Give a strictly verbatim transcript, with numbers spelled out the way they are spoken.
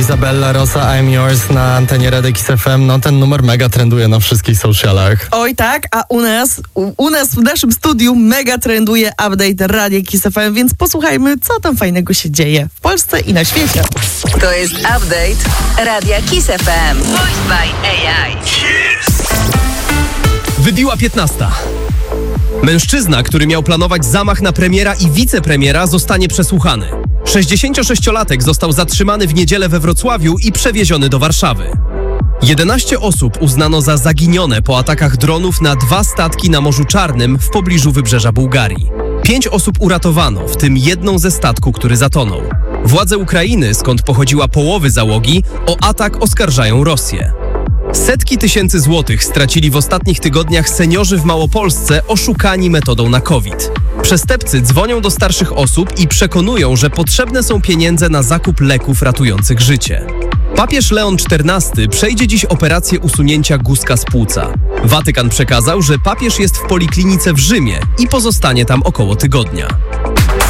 Izabella Rosa, I'm Yours na antenie Radia Kiss F M. No ten numer mega trenduje na wszystkich socialach. Oj tak, a u nas, u, u nas w naszym studiu mega trenduje update Radia Kiss F M, więc posłuchajmy, co tam fajnego się dzieje w Polsce i na świecie. To jest update Radia Kiss F M. Voiced by A I. Wybiła piętnasta. Mężczyzna, który miał planować zamach na premiera i wicepremiera, zostanie przesłuchany. sześćdziesięciosześciolatek został zatrzymany w niedzielę we Wrocławiu i przewieziony do Warszawy. jedenaście osób uznano za zaginione po atakach dronów na dwa statki na Morzu Czarnym w pobliżu wybrzeża Bułgarii. Pięć osób uratowano, w tym jedną ze statku, który zatonął. Władze Ukrainy, skąd pochodziła połowy załogi, o atak oskarżają Rosję. Setki tysięcy złotych stracili w ostatnich tygodniach seniorzy w Małopolsce oszukani metodą na COVID. Przestępcy dzwonią do starszych osób i przekonują, że potrzebne są pieniądze na zakup leków ratujących życie. Papież Leon czternasty przejdzie dziś operację usunięcia guzka z płuca. Watykan przekazał, że papież jest w poliklinice w Rzymie i pozostanie tam około tygodnia.